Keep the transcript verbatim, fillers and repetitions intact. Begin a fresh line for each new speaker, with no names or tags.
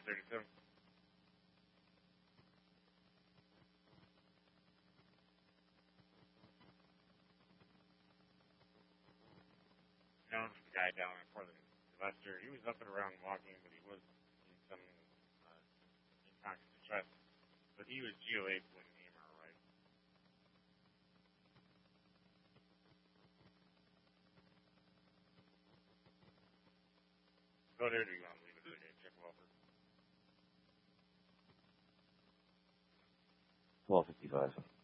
thirty-seven. Known for the guy down in Portland, Sylvester. He was up and around walking, but he was in some uh, unconscious distress. But he was G O eight when Amar arrived. Go there, do you want to leave it there? Check Walford.
twelve fifty-five.